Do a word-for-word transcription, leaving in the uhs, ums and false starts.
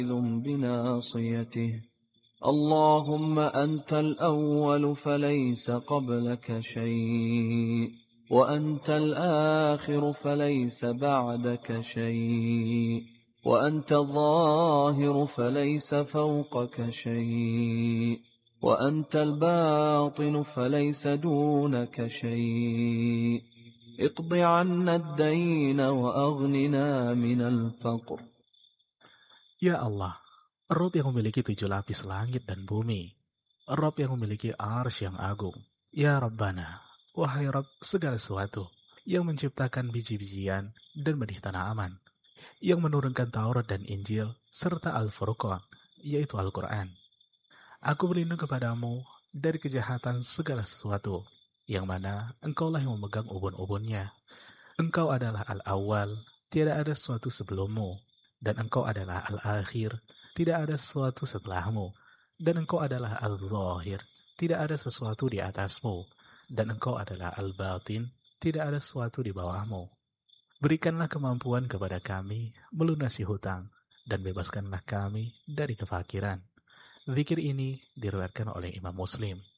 بناصيته اللهم أنت الأول فليس قبلك شيء وأنت الآخر فليس بعدك شيء وأنت الظاهر فليس فوقك شيء وأنت الباطن فليس دونك شيء اقض عنا الدين وأغننا من الفقر. Ya Allah, Rabb yang memiliki tujuh lapis langit dan bumi, Rabb yang memiliki arsy yang agung. Ya Rabbana, wahai Rabb segala sesuatu, yang menciptakan biji-bijian dan benih tanah aman, yang menurunkan Taurat dan Injil, serta Al-Furqan, yaitu Al-Quran. Aku berlindung kepadamu dari kejahatan segala sesuatu, yang mana engkaulah yang memegang ubun-ubunnya. Engkau adalah Al-Awwal, tiada ada sesuatu sebelummu, dan engkau adalah Al-Akhir, tidak ada sesuatu setelahmu, dan engkau adalah Al-Zahir, tidak ada sesuatu di atasmu, dan engkau adalah Al-Batin, tidak ada sesuatu di bawahmu. Berikanlah kemampuan kepada kami melunasi hutang, dan bebaskanlah kami dari kefakiran. Zikir ini diriwayatkan oleh Imam Muslim.